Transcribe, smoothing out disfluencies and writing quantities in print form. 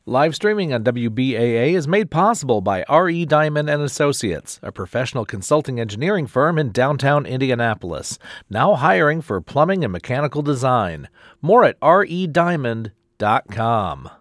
Live streaming on WBAA is made possible by R.E. Diamond & Associates, a professional consulting engineering firm in downtown Indianapolis, now hiring for plumbing and mechanical design. More at rediamond.com.